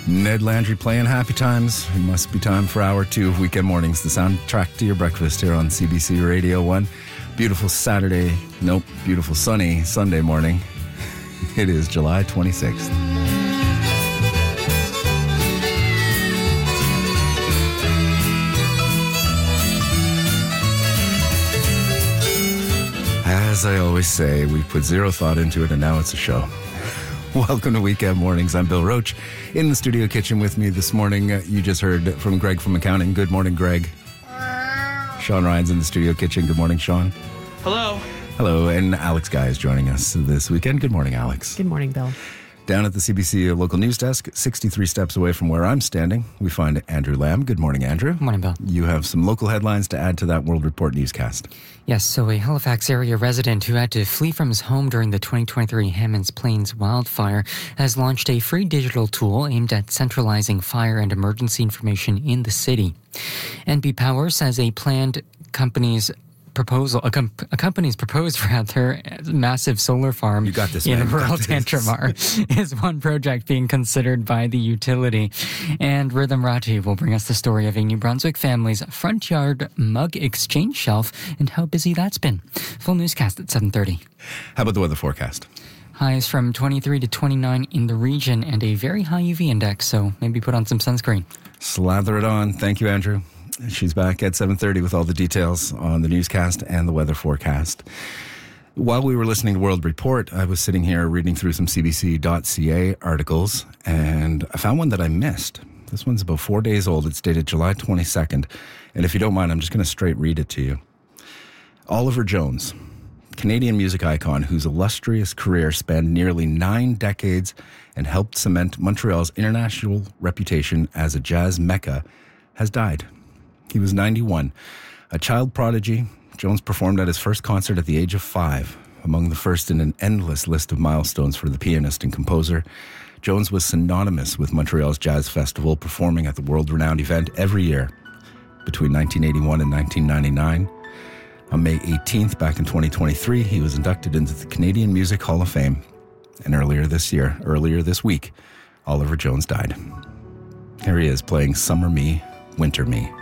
Ned Landry playing Happy Times. It must be time for hour 2 of Weekend Mornings, the soundtrack to your breakfast here on CBC Radio 1. Beautiful beautiful sunny Sunday morning. It is July 26th. As I always say, we put zero thought into it and now it's a show. Welcome to Weekend Mornings. I'm Bill Roach. In the studio kitchen with me this morning, you just heard from Greg from accounting. Good morning, Greg. Sean Ryan's in the studio kitchen. Good morning, Sean. Hello. Hello, and Alex Guy is joining us this weekend. Good morning, Alex. Good morning, Bill. Down at the CBC local news desk, 63 steps away from where I'm standing, we find Andrew Lamb. Good morning, Andrew. Good morning, Bill. You have some local headlines to add to that World Report newscast. Yes, so a Halifax area resident who had to flee from his home during the 2023 Hammonds Plains wildfire has launched a free digital tool aimed at centralizing fire and emergency information in the city. NB Power says a company's proposed massive solar farm in rural Tantramar is one project being considered by the utility. And Rhythm Rati will bring us the story of a New Brunswick family's front yard mug exchange shelf and how busy that's been. Full newscast at 7:30. How about the weather forecast? Highs from 23 to 29 in the region and a very high UV index, so maybe put on some sunscreen. Slather it on. Thank you, Andrew. She's back at 7:30 with all the details on the newscast and the weather forecast. While we were listening to World Report, I was sitting here reading through some CBC.ca articles, and I found one that I missed. This one's about 4 days old. It's dated July 22nd. And if you don't mind, I'm just going to straight read it to you. Oliver Jones, Canadian music icon whose illustrious career spanned nearly 9 decades and helped cement Montreal's international reputation as a jazz mecca, has died. He was 91. A child prodigy, Jones performed at his first concert at the age of 5. Among the first in an endless list of milestones for the pianist and composer, Jones was synonymous with Montreal's Jazz Festival, performing at the world-renowned event every year between 1981 and 1999. On May 18th, back in 2023, he was inducted into the Canadian Music Hall of Fame. And earlier this week, Oliver Jones died. Here he is playing Summer Me, Winter Me.